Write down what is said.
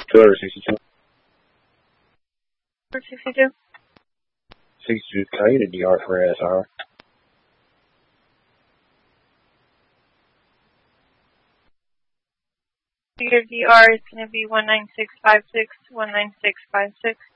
262. 462. 62, can I get a DR for SR? Your DR is going to be 19656, 19656.